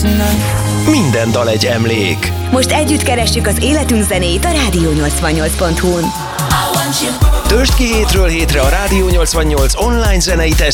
Minden dal egy emlék. Most együtt keressük az életünk zenét a Rádió88.hu-n. Töltsd ki hétről hétre a Rádió 88 online zenei